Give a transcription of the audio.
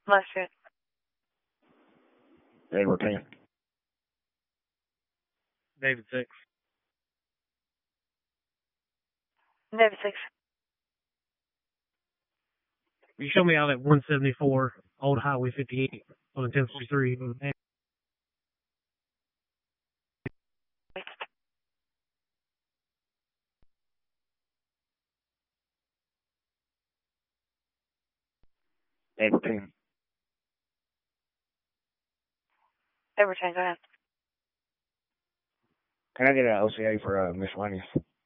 Last year. Edward 10. David 6. David 6. You show me out at 174 Old Highway 58 on the 1043. Edward 10. Edward 10, go ahead. Can I get an OCA for miscellaneous?